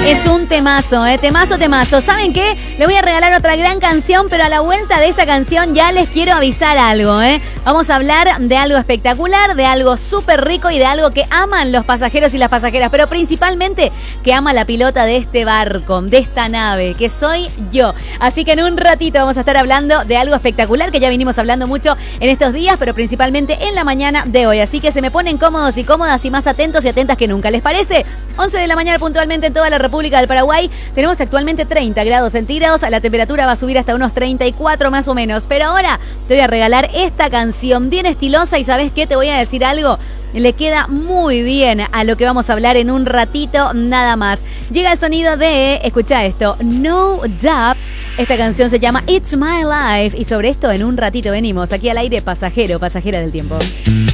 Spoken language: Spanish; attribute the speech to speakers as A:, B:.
A: Es un temazo, temazo. ¿Saben qué? Le voy a regalar otra gran canción, pero a la vuelta de esa canción ya les quiero avisar algo, Vamos a hablar de algo espectacular, de algo súper rico y de algo que aman los pasajeros y las pasajeras, pero principalmente que ama la pilota de este barco, de esta nave, que soy yo. Así que en un ratito vamos a estar hablando de algo espectacular que ya vinimos hablando mucho en estos días, pero principalmente en la mañana de hoy. Así que se me ponen cómodos y cómodas y más atentos y atentas que nunca. ¿Les parece? 11 de la mañana puntualmente en toda la República del Paraguay. Tenemos actualmente 30 grados centígrados. La temperatura va a subir hasta unos 34 más o menos. Pero ahora te voy a regalar esta canción bien estilosa. ¿Y sabes qué? Te voy a decir algo. Le queda muy bien a lo que vamos a hablar en un ratito nada más. Llega el sonido de, escucha esto, No Doubt. Esta canción se llama It's My Life. Y sobre esto en un ratito venimos aquí al aire, pasajero, pasajera del tiempo.